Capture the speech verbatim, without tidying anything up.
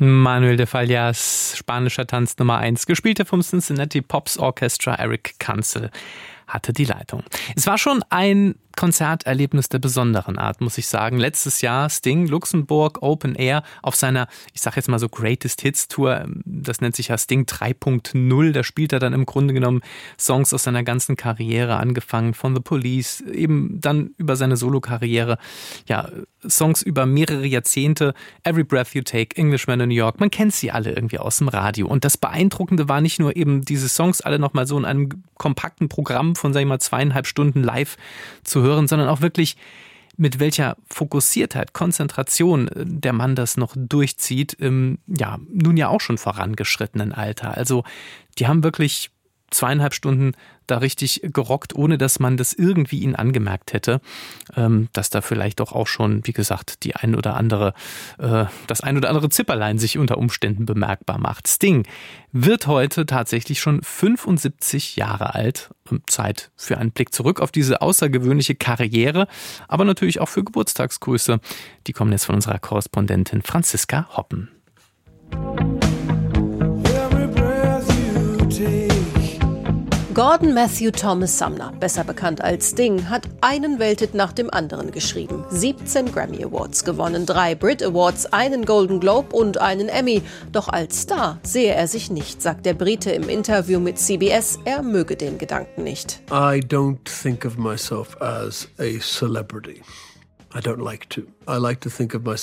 Manuel de Fallas spanischer Tanz Nummer eins, gespielte vom Cincinnati Pops Orchestra. Eric Kunzel hatte die Leitung. Es war schon ein Konzerterlebnis der besonderen Art, muss ich sagen. Letztes Jahr Sting, Luxemburg, Open Air auf seiner, ich sag jetzt mal so Greatest Hits Tour. Das nennt sich ja Sting drei Punkt null. Da spielt er dann im Grunde genommen Songs aus seiner ganzen Karriere, angefangen von The Police, eben dann über seine Solokarriere. Ja, Songs über mehrere Jahrzehnte. Every Breath You Take, Englishman in New York. Man kennt sie alle irgendwie aus dem Radio. Und das Beeindruckende war nicht nur eben diese Songs alle nochmal so in einem kompakten Programm von, sag ich mal, zweieinhalb Stunden live zu hören, sondern auch wirklich mit welcher Fokussiertheit, Konzentration der Mann das noch durchzieht, im, ja, nun ja auch schon vorangeschrittenen Alter. Also die haben wirklich zweieinhalb Stunden da richtig gerockt, ohne dass man das irgendwie ihnen angemerkt hätte, ähm, dass da vielleicht doch auch schon, wie gesagt, die ein oder andere, äh, das ein oder andere Zipperlein sich unter Umständen bemerkbar macht. Sting wird heute tatsächlich schon fünfundsiebzig Jahre alt. Zeit für einen Blick zurück auf diese außergewöhnliche Karriere, aber natürlich auch für Geburtstagsgrüße. Die kommen jetzt von unserer Korrespondentin Franziska Hoppen. Gordon Matthew Thomas Sumner, besser bekannt als Sting, hat einen Welthit nach dem anderen geschrieben. siebzehn Grammy Awards gewonnen, drei Brit Awards, einen Golden Globe und einen Emmy. Doch als Star sehe er sich nicht, sagt der Brite im Interview mit C B S, er möge den Gedanken nicht. I don't think of myself as a celebrity. I don't like to. I like to think of myself